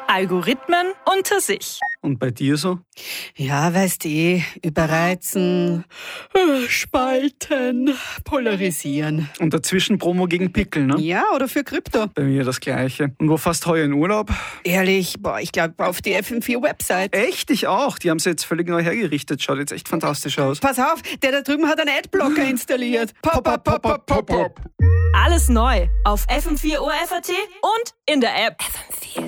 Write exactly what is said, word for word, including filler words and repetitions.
Algorithmen unter sich. Und bei dir so? Ja, weißt eh, überreizen, äh, spalten, polarisieren. Und dazwischen Promo gegen Pickel, ne? Ja, oder für Krypto. Bei mir das Gleiche. Und wo fährst heuer in Urlaub? Ehrlich, boah, ich glaube auf die F M vier Website. Echt? Ich auch. Die haben sie jetzt völlig neu hergerichtet. Schaut jetzt echt fantastisch aus. Pass auf, der da drüben hat einen Adblocker installiert. Pop, pop, pop, pop, pop, pop. Alles neu auf F M vier O F A T und in der App. F M vier.